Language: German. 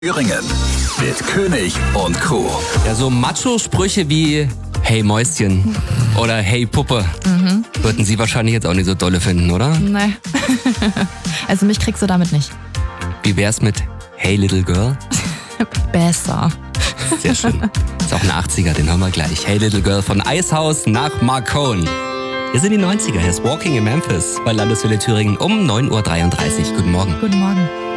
Thüringen mit König und Co. Ja, so Macho-Sprüche wie Hey Mäuschen oder Hey Puppe würden Sie wahrscheinlich jetzt auch nicht so dolle finden, oder? Nee. Also mich kriegst du damit nicht. Wie wär's mit Hey Little Girl? Besser. Sehr schön. Ist auch ein 80er, den hören wir gleich. Hey Little Girl von Icehouse nach Marcone. Hier sind die 90er, hier ist Walking in Memphis bei Landeswelle Thüringen um 9.33 Uhr. Guten Morgen. Guten Morgen.